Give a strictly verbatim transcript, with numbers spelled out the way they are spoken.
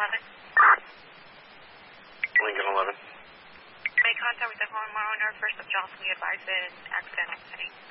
eleven. Lincoln eleven. Make contact with the homeowner. First of Johnson, we advise an accidental setting.